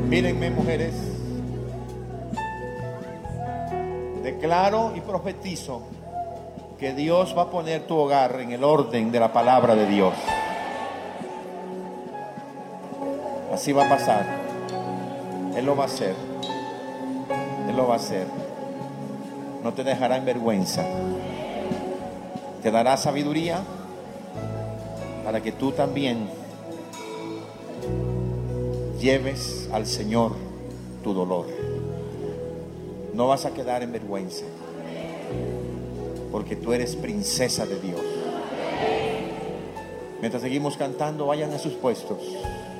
Mírenme, mujeres. Declaro y profetizo que Dios va a poner tu hogar en el orden de la palabra de Dios. Así va a pasar. Él lo va a hacer. Él lo va a hacer. No te dejará en vergüenza. Te dará sabiduría para que tú también lleves al Señor tu dolor. No vas a quedar en vergüenza, porque tú eres princesa de Dios. Mientras seguimos cantando, vayan a sus puestos.